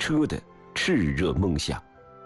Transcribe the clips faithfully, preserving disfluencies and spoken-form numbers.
车的炽热梦想。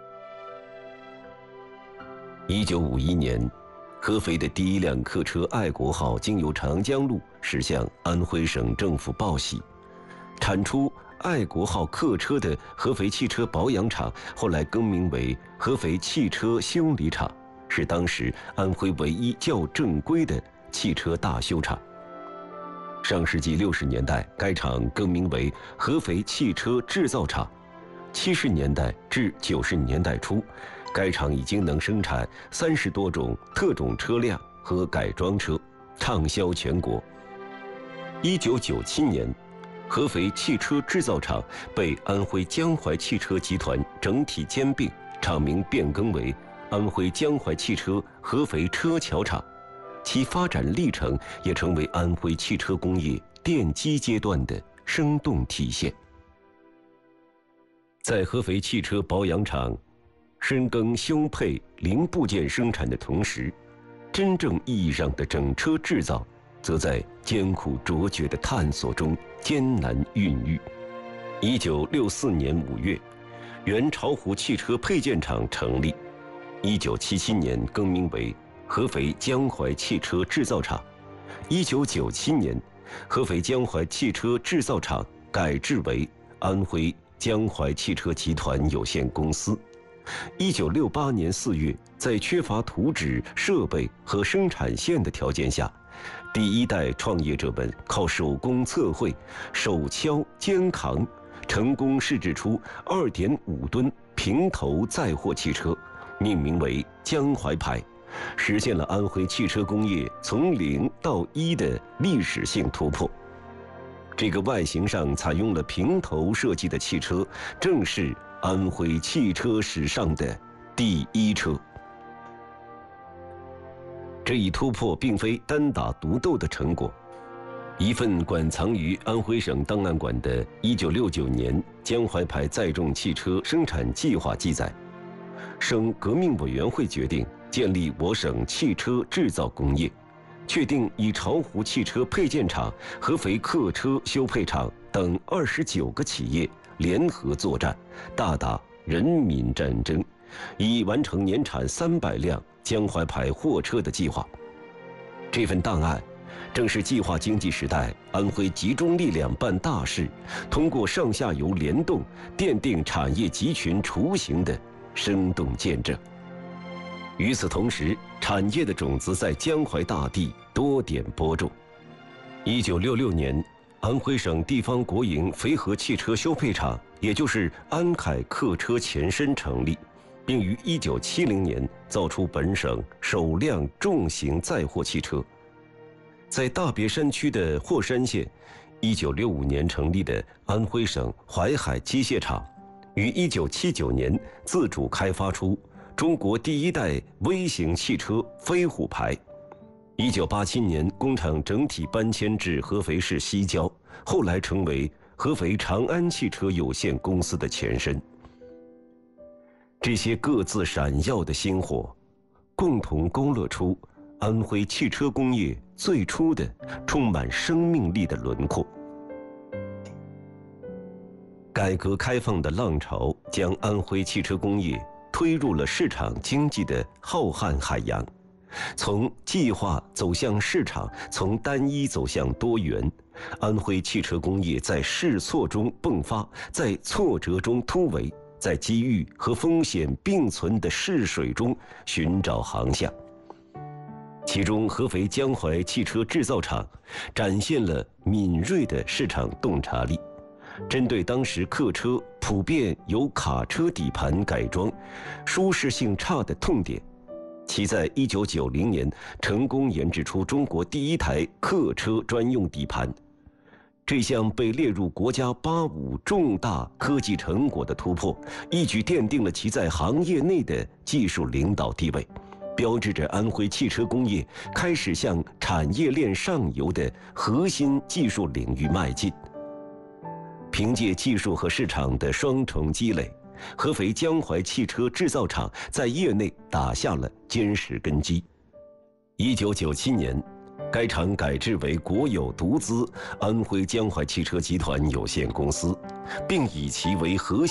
一九五一年，合肥的第一辆客车爱国号经由长江路驶向安徽省政府报喜，产出爱国号客车的合肥汽车保养厂后来更名为合肥汽车修理厂，是当时安徽唯一较正规的汽车大修厂。上世纪六十年代，该厂更名为合肥汽车制造厂。七十年代至九十年代初，该厂已经能生产三十多种特种车辆和改装车，畅销全国。一九九七年，合肥汽车制造厂被安徽江淮汽车集团整体兼并，厂名变更为安徽江淮汽车合肥车桥厂，其发展历程也成为安徽汽车工业奠基阶段的生动体现。在合肥汽车保养厂深耕修配零部件生产的同时，真正意义上的整车制造则在艰苦卓绝的探索中艰难孕育。一九六四年五月，原巢湖汽车配件厂成立。一九七七年更名为合肥江淮汽车制造厂。一九九七年，合肥江淮汽车制造厂改制为安徽江淮汽车集团有限公司。一九六八年四月，在缺乏图纸、设备和生产线的条件下，第一代创业者们靠手工测绘、手敲、肩扛，成功试制出 二点五吨平头载货汽车，命名为江淮牌，实现了安徽汽车工业从零到一的历史性突破。这个外形上采用了平头设计的汽车，正是安徽汽车史上的第一车。这一突破并非单打独斗的成果。一份馆藏于安徽省档案馆的一九六九年江淮牌载重汽车生产计划记载，省革命委员会决定建立我省汽车制造工业，确定以巢湖汽车配件厂、合肥客车修配厂等二十九个企业联合作战，大打人民战争，以完成年产三百辆江淮牌货车的计划。这份档案正是计划经济时代安徽集中力量办大事，通过上下游联动奠定产业集群雏形的生动见证。与此同时，产业的种子在江淮大地多点播种。一九六六年，安徽省地方国营肥和汽车修配厂，也就是安凯客车前身成立，并于一九七零年造出本省首辆重型载货汽车。在大别山区的霍山县，一九六五年成立的安徽省淮海机械厂，于一九七九年自主开发出中国第一代微型汽车飞虎牌。一九八七年，工厂整体搬迁至合肥市西郊，后来成为合肥长安汽车有限公司的前身。这些各自闪耀的星火，共同勾勒出安徽汽车工业最初的充满生命力的轮廓。改革开放的浪潮将安徽汽车工业推入了市场经济的浩瀚海洋，从计划走向市场，从单一走向多元。安徽汽车工业在试错中迸发，在挫折中突围，在机遇和风险并存的试水中寻找航向。其中，合肥江淮汽车制造厂展现了敏锐的市场洞察力，针对当时客车普遍由卡车底盘改装、舒适性差的痛点，其在一九九零年成功研制出中国第一台客车专用底盘。这项被列入国家八五重大科技成果的突破，一举奠定了其在行业内的技术领导地位，标志着安徽汽车工业开始向产业链上游的核心技术领域迈进。凭借技术和市场的双重积累，合肥江淮汽车制造厂在业内打下了坚实根基。一九九七年，该厂改制为国有独资安徽江淮汽车集团有限公司，并以其为核心